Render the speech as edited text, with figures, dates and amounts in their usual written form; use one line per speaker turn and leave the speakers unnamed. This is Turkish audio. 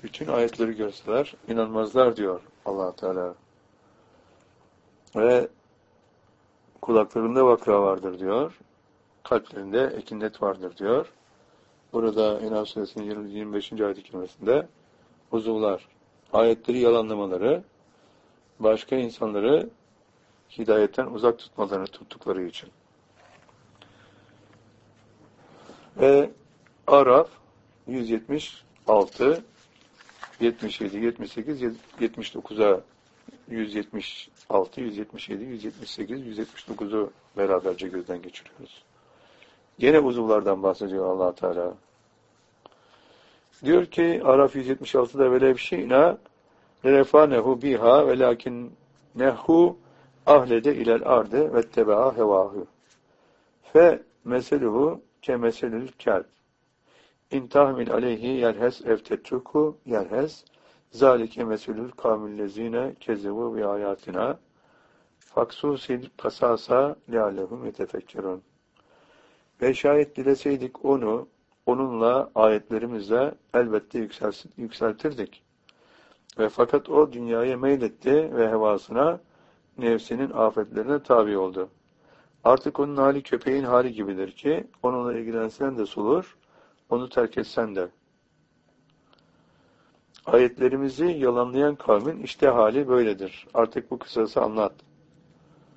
Bütün ayetleri görseler inanmazlar diyor Allah Teala. Ve kulaklarında vakra vardır diyor. Kalplerinde ekinnet vardır diyor. Burada En'am suresinin 25. ayet-i kerimesinde uzuvlar, ayetleri yalanlamaları, başka insanları hidayetten uzak tuttukları için. Ve Araf 176, 77, 78, 79'a 176, 177, 178, 179'u beraberce gözden geçiriyoruz. Yine uzuvlardan bahsediyor Allah Teala. Diyor ki Araf 176'da velev şi'na lerefanehu biha velakinnehu ahlede ilel ardı vetteba'a hevahu fe meseluhu ke meselül kelb in tahmil aleyhi yelhes evtetruku yelhes zalike meselül kavmillezine kezevu bi ayatina faksusil kasasa leallehum yetefekkerun. Ve şayet dileseydik onunla ayetlerimizle elbette yükseltirdik. Ve fakat o dünyaya meyletti ve hevasına, nefsinin afetlerine tabi oldu. Artık onun hali köpeğin hali gibidir ki, onunla ilgilensen de solur, onu terk etsen de. Ayetlerimizi yalanlayan kavmin işte hali böyledir. Artık bu kısası anlat.